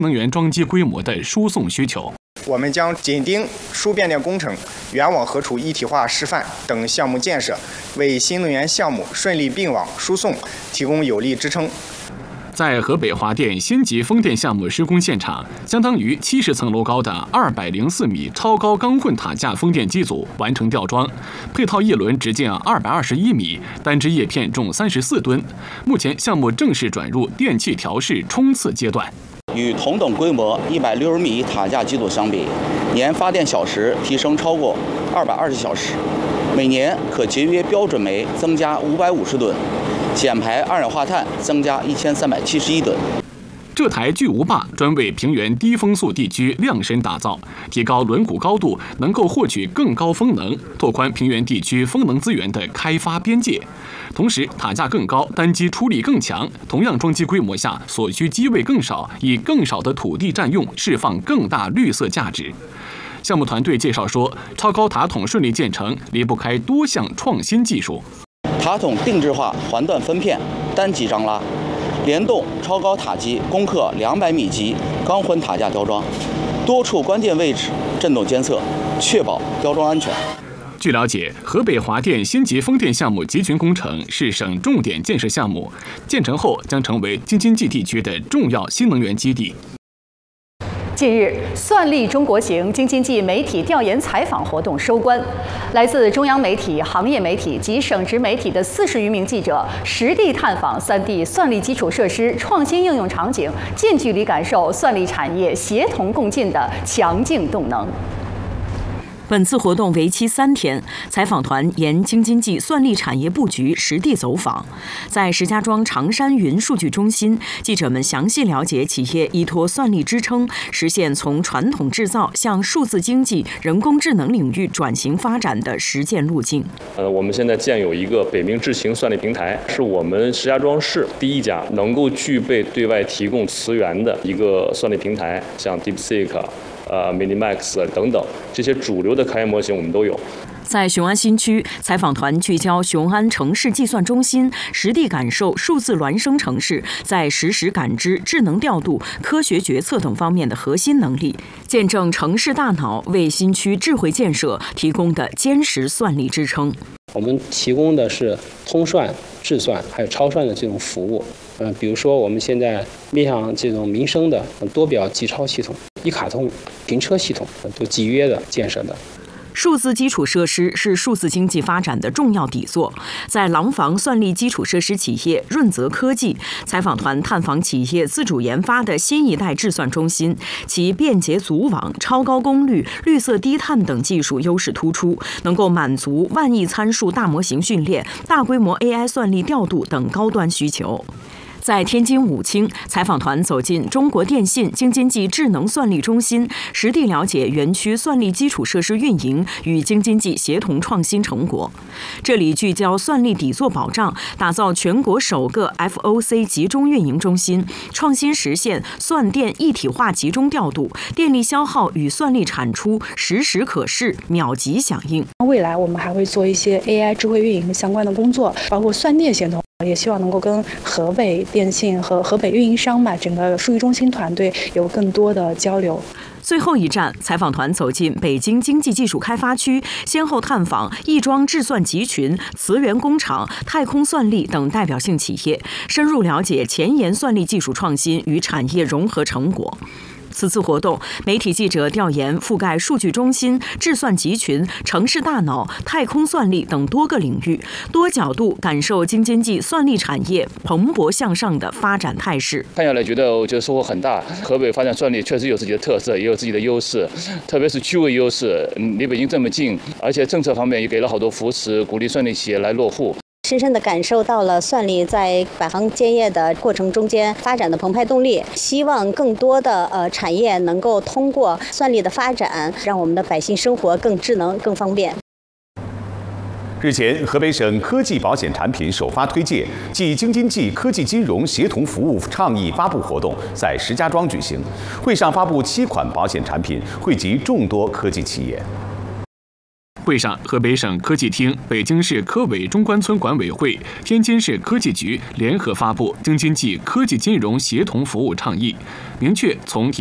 能源装机规模的输送需求。 我们将紧盯输变电工程、源网存储一体化示范等项目建设，为新能源项目顺利并网输送提供有力支撑。 在河北华电新级风电项目施工现场，相当于70层楼高的204米超高钢混塔架风电机组完成吊装，配套叶轮直径221米，单只叶片重34吨。目前项目正式转入电气调试冲刺阶段。 与同等规模160米塔架机组相比，年发电小时提升超过220小时，每年可节约标准煤增加550吨，减排二氧化碳增加1371吨。 这台巨无霸专为平原低风速地区量身打造，提高轮毂高度，能够获取更高风能，拓宽平原地区风能资源的开发边界。同时，塔架更高，单机出力更强，同样装机规模下，所需机位更少，以更少的土地占用，释放更大绿色价值。项目团队介绍说，超高塔筒顺利建成，离不开多项创新技术。 塔筒定制化环段分片，单级张拉，联动超高塔基攻克200米级钢混塔架吊装，多处关键位置振动监测，确保吊装安全。 据了解，河北华电新级风电项目集群工程是省重点建设项目，建成后将成为京津冀地区的重要新能源基地。 近日，算力中国行京津冀媒体调研采访活动收官，来自中央媒体、行业媒体及省直媒体的40余名记者实地探访3D 算力基础设施创新应用场景，近距离感受算力产业协同共进的强劲动能。 本次活动为期3天，采访团沿京津冀算力产业布局实地走访。在石家庄长山云数据中心，记者们详细了解企业依托算力支撑，实现从传统制造向数字经济、人工智能领域转型发展的实践路径。 我们现在建有一个北冥智行算力平台，是我们石家庄市第一家能够具备对外提供磁源的一个算力平台，像 DeepSeek、Minimax 等等这些主流的开源模型我们都有。 在雄安新区，采访团聚焦雄安城市计算中心，实地感受数字孪生城市在实时感知、智能调度、科学决策等方面的核心能力，见证城市大脑为新区智慧建设提供的坚实算力支撑。 我们提供的是通算、智算还有超算的这种服务。比如说我们现在面向这种民生的多表记钞系统、一卡通、停车系统都集约的建设的。 数字基础设施是数字经济发展的重要底座。在廊坊算力基础设施企业润泽科技，采访团探访企业自主研发的新一代智算中心，其便捷组网、超高功率、绿色低碳等技术优势突出，能够满足万亿参数大模型训练、大规模 AI 算力调度等高端需求。在天津武清，采访团走进中国电信京津冀智能算力中心，实地了解园区算力基础设施运营与京津冀协同创新成果。这里聚焦算力底座保障，打造全国首个 FOC 集中运营中心，创新实现算电一体化集中调度，电力消耗与算力产出实时可视、秒级响应。 未来我们还会做一些 AI 智慧运营相关的工作，包括算电协同。也希望能够跟河北电信和河北运营商整个数据中心团队有更多的交流。 最后一站，采访团走进北京经济技术开发区，先后探访亦庄智算集群、磁源工厂、太空算力等代表性企业，深入了解前沿算力技术创新与产业融合成果。此次活动，媒体记者调研覆盖数据中心、智算集群、城市大脑、太空算力等多个领域，多角度感受京津冀算力产业蓬勃向上的发展态势。 看下来，我觉得收获很大。河北发展算力确实有自己的特色，也有自己的优势，特别是区位优势，离北京这么近，而且政策方面也给了好多扶持，鼓励算力企业来落户。 深深地感受到了算力在百行建业的过程中间发展的澎湃动力，希望更多的产业能够通过算力的发展，让我们的百姓生活更智能、更方便。 日前，河北省科技保险产品首发推介暨京津冀科技金融协同服务倡议发布活动在石家庄举行，会上发布7款保险产品，惠及众多科技企业。 会上，河北省科技厅、北京市科委中关村管委会、天津市科技局联合发布京津冀科技金融协同服务倡议，明确从